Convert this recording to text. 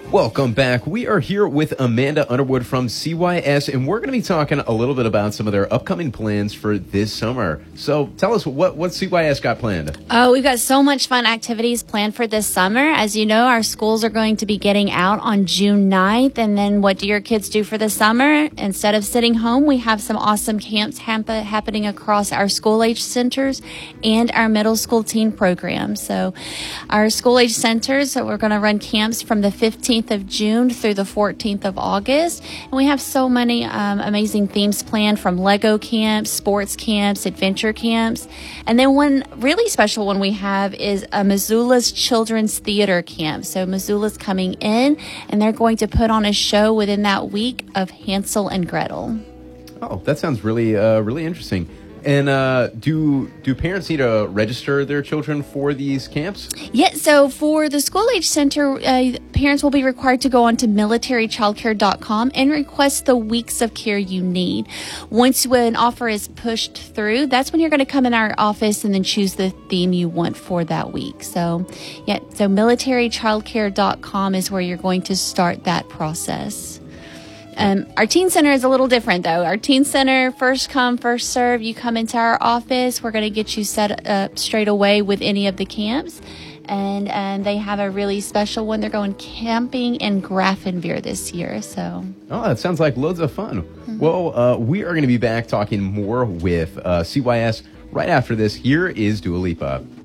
Welcome back. We are here with Amanda Underwood from CYS, and we're going to be talking a little bit about some of their upcoming plans for this summer. So tell us what CYS got planned. Oh, we've got so much fun activities planned for this summer. As you know, our schools are going to be getting out on June 9th. And then what do your kids do for the summer? Instead of sitting home, we have some awesome camps happening across our school-age centers and our middle school teen programs. So our school-age centers, so we're going to run camps from the 15th of June through the 14th of August. And we have so many amazing themes planned, from Lego camps, sports camps, adventure camps. And then one really special one we have is a Missoula's Children's Theater Camp. So Missoula's coming in, and they're going to put on a show within that week of Hansel and Gretel. Oh, that sounds really interesting. And do parents need to register their children for these camps? Yeah, so for the school-age center, parents will be required to go on to militarychildcare.com and request the weeks of care you need. Once an offer is pushed through, that's when you're going to come in our office and then choose the theme you want for that week. So militarychildcare.com is where you're going to start that process. Our teen center is a little different, though. Our teen center, first come, first serve. You come into our office, we're going to get you set up straight away with any of the camps. And they have a really special one. They're going camping in Grafenwehr this year. So, that sounds like loads of fun. Mm-hmm. Well, we are going to be back talking more with CYS right after this. Here is Dua Lipa.